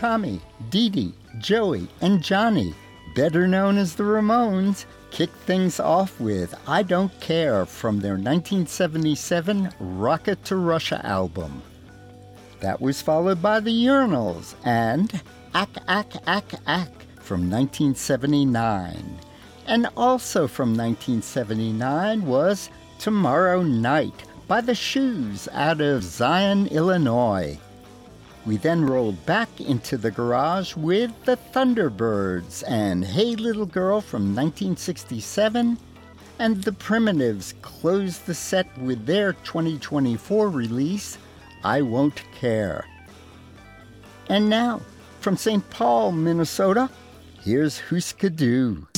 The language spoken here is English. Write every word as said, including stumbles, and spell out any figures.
Tommy, Dee Dee, Joey, and Johnny, better known as the Ramones, kicked things off with I Don't Care from their nineteen seventy-seven Rocket to Russia album. That was followed by the Urinals and Ack, Ack, Ack, Ack from nineteen seventy-nine. And also from nineteen seventy-nine was Tomorrow Night by the Shoes out of Zion, Illinois. We then rolled back into the garage with the Thunderbirds and Hey Little Girl from nineteen sixty-seven, and the Primitives closed the set with their twenty twenty-four release, I Won't Care. And now, from Saint Paul, Minnesota, here's Hüsker Dü.